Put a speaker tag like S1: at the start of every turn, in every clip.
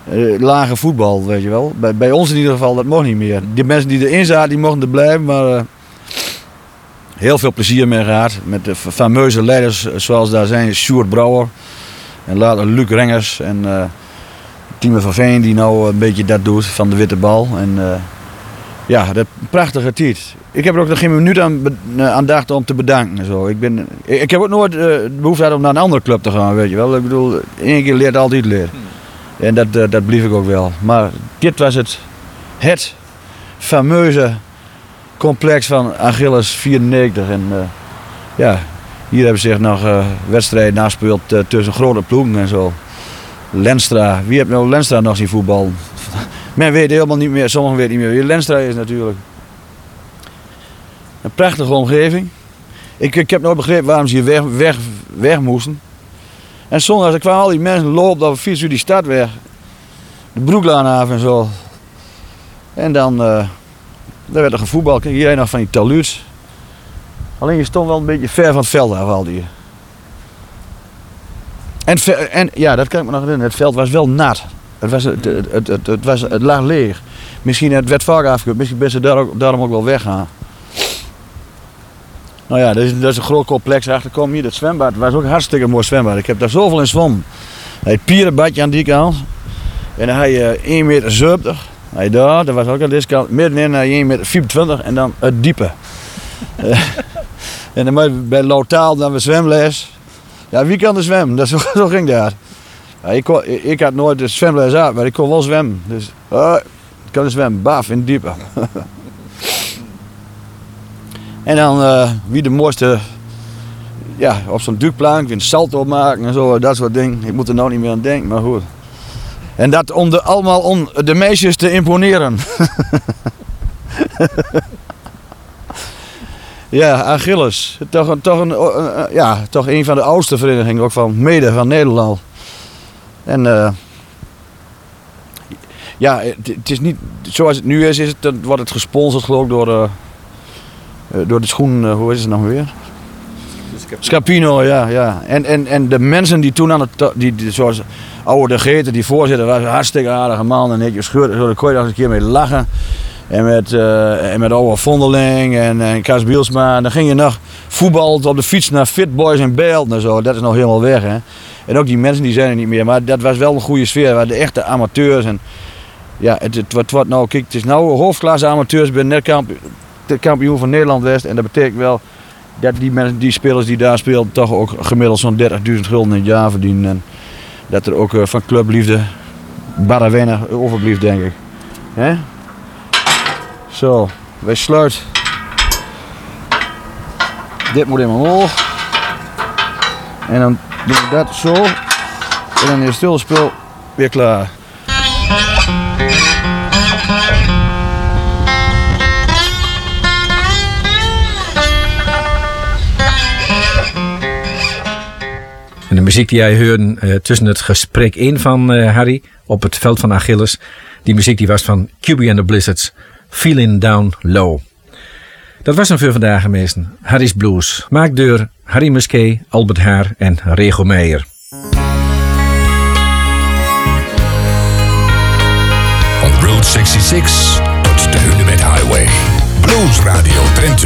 S1: lage voetbal, weet je wel. Bij ons in ieder geval, dat mocht niet meer. Die mensen die erin zaten, die mochten er blijven, maar heel veel plezier mee gehad. Met de fameuze leiders zoals daar zijn, Sjoerd Brouwer en later Luc Rengers en Tieme van Veen die nou een beetje dat doet van de witte bal. En ja, dat prachtige tijd. Ik heb er ook nog geen minuut aan dacht om te bedanken. En zo. Ik heb ook nooit de behoefte gehad om naar een andere club te gaan, weet je wel. Ik bedoel, 1 keer leert altijd leren. En dat blief ik ook wel. Maar dit was het fameuze complex van Achilles 94. En ja, hier hebben zich nog wedstrijden naspeeld tussen grote ploegen en zo. Lenstra, wie heeft nou Lenstra nog zien voetballen? Men weet helemaal niet meer, sommigen weten niet meer wie Lenstra is natuurlijk. Een prachtige omgeving. Ik heb nooit begrepen waarom ze hier weg moesten. En zondags kwamen al die mensen lopen op de fiets door die stad weg. De Broeklaan af en zo. En dan daar werd er gevoetbald. Kijk, hier nog van die taluuts. Alleen je stond wel een beetje ver van het veld af al die. En ja, dat kan ik me nog herinneren. Het veld was wel nat. Het lag leeg. Misschien het werd vaak afgekeurd. Misschien ben ze daarom ook wel weggaan. Nou ja, dat is een groot complex. Achter kom hier het zwembad. Het was ook een hartstikke mooi zwembad. Ik heb daar zoveel in zwommen. Hij het pierenbadje aan die kant. En dan had je 1,70 meter. Hij daar, dat was ook aan deze kant. Middenin had je 1,25 meter en dan het diepe. En dan bij Lautaal dan weer zwemles. Ja, wie kan er zwemmen? Zo ging dat. Ja, ik had nooit de zwemles uit, maar ik kon wel zwemmen. Dus ik kan zwemmen, baf in het diepe. En dan wie de mooiste, ja, op zo'n duikplank, een salto maken en zo, dat soort dingen. Ik moet er nou niet meer aan denken, maar goed. En dat om de meisjes te imponeren. Ja, Achilles. Toch een van de oudste verenigingen ook van Nederland. En ja, het is niet zoals het nu is wordt het gesponsord geloof ik door de schoen, hoe is het nog weer? Scapino, ja. En de mensen die toen aan het, zoals oude de Geter, die voorzitter, was een hartstikke aardige man en netjes scheurde, zo, daar kon je nog eens een keer mee lachen. En met oude Vondeling en Kas Bielsma. En dan ging je nog voetbal op de fiets naar Fit Boys in Beeld en zo. Dat is nog helemaal weg, hè. En ook die mensen die zijn er niet meer. Maar dat was wel een goede sfeer. We hadden de echte amateurs. En ja, het wordt nou, kijk, het is nou hoofdklasse amateurs. Ik ben net kampioen van Nederland West. En dat betekent wel dat die spelers die daar spelen toch ook gemiddeld zo'n 30.000 gulden in het jaar verdienen. En dat er ook van clubliefde barre weinig overblijft, denk ik. Hè? Zo, wij sluiten. Dit moet helemaal omhoog. En dan doen we dat zo. En dan is het hele spul weer klaar.
S2: En de muziek die jij hoorde tussen het gesprek in van Harry op het veld van Achilles. Die muziek die was van QB and the Blizzards. Feeling Down Low. Dat was hem voor vandaag, meesten. Harry's Blues. Maakt door Harry Musquet, Albert Haar en Rego Meijer.
S3: Van Route 66 tot de Hunebed Highway. Blues Radio Drenthe.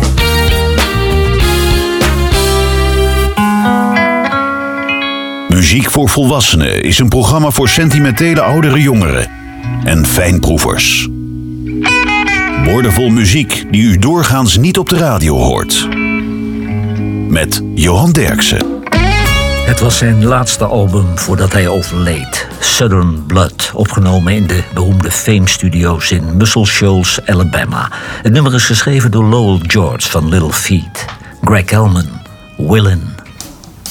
S3: Muziek voor Volwassenen is een programma voor sentimentele oudere jongeren en fijnproevers. Woordenvol muziek die u doorgaans niet op de radio hoort. Met Johan Derksen.
S4: Het was zijn laatste album voordat hij overleed. Southern Blood, opgenomen in de beroemde Fame Studios in Muscle Shoals, Alabama. Het nummer is geschreven door Lowell George van Little Feat. Greg Elman, Willin'.